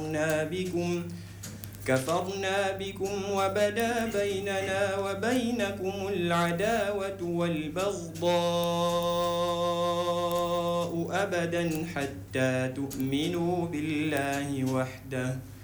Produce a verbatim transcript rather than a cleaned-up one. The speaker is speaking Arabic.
كفرنا بكم كفرنا بكم وبدا بيننا وبينكم العداوة والبغضاء أبدا حتى تؤمنوا بالله وحده